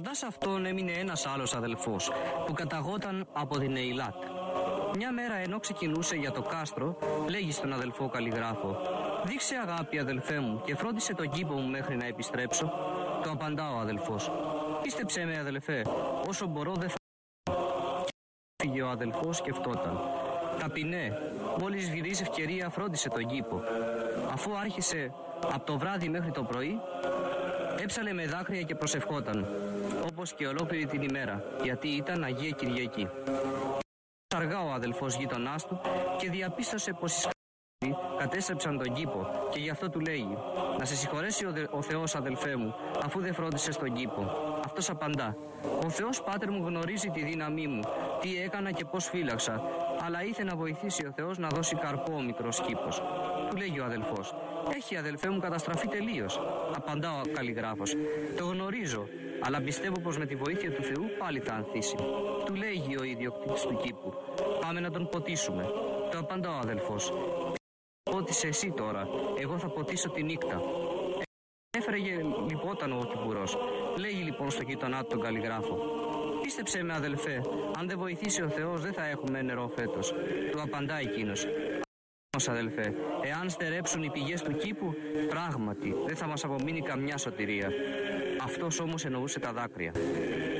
Κοντά σε αυτόν έμεινε ένας άλλος αδελφός που καταγόταν από την Εϊλάτ. Μια μέρα ενώ ξεκινούσε για το κάστρο, λέγει στον αδελφό καλλιγράφο: «Δείξε αγάπη, αδελφέ μου, και φρόντισε τον κήπο μου μέχρι να επιστρέψω». Του απαντά ο αδελφός: «Πίστεψέ με, αδελφέ, όσο μπορώ δεν θα...» Φύγε ο αδελφός, σκεφτόταν: «Ταπεινέ, μόλις γυρίσει ευκαιρία φρόντισε τον κήπο». Αφού άρχισε από το βράδυ μέχρι το πρωί, έψαλε με δάκρυα και προσευχόταν, όπως και ολόκληρη την ημέρα, γιατί ήταν Αγία Κυριακή. Αργά ο αδελφός γείτονάς του και διαπίστωσε πως οι σκάτοι κατέστρεψαν τον κήπο και γι' αυτό του λέγει: «Να σε συγχωρέσει ο Θεός, αδελφέ μου, αφού δεν φρόντισες τον κήπο». Αυτός απαντά: «Ο Θεός, Πάτερ μου, γνωρίζει τη δύναμή μου, τι έκανα και πώς φύλαξα, αλλά ήθελε να βοηθήσει ο Θεός να δώσει καρπό ο μικρός κήπος». Του λέγει ο αδελφός: «Έχει, αδελφέ μου, καταστραφεί τελείως». Απαντά ο καλλιγράφος: «Το γνωρίζω, αλλά πιστεύω πως με τη βοήθεια του Θεού πάλι θα ανθίσει». Του λέγει ο ιδιοκτήτης του κήπου: «Πάμε να τον ποτίσουμε». Του απαντά ο αδελφός: «Πότισε εσύ τώρα, εγώ θα ποτίσω τη νύχτα». Έφραγε λιπόταν ο κυπουρός. Λέγει λοιπόν στο γείτονά του τον καλλιγράφο: «Πίστεψε με, αδελφέ, αν δεν βοηθήσει ο Θεός δεν θα έχουμε νερό φέτος». Του απαντά εκείνος: «Αδελφέ, εάν στερέψουν οι πηγές του κήπου, πράγματι δεν θα μας απομείνει καμιά σωτηρία». Αυτός όμως εννοούσε τα δάκρυα.